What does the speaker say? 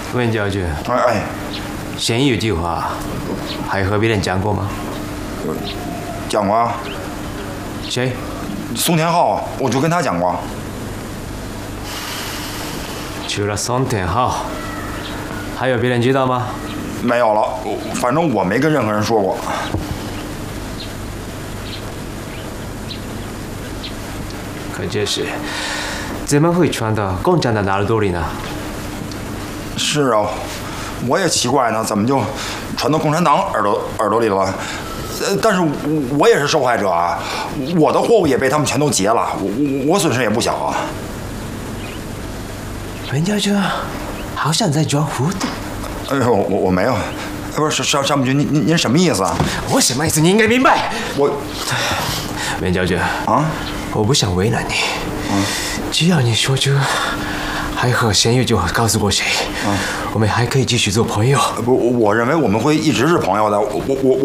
温将军， 哎， 现有计划还和别人讲过吗？ 讲过啊。 谁？ 宋天浩，我就跟他讲过。 除了宋天浩，还有别人知道吗？ 没有了，反正我没跟任何人说过。 可这事怎么会传到共产党的耳朵里呢？ 是啊，我也奇怪呢，怎么就传到共产党耳朵里了？但是我也是受害者啊，我的货物也被他们全都劫了，我损失也不小啊。 温将军，好像在装糊涂。 哎呦，我没有，不是上部军，您什么意思啊？ 我什么意思？你应该明白。温将军啊， 我不想为难你。只要你说出还和贤玉就告诉过谁，我们还可以继续做朋友。 不，我认为我们会一直是朋友的。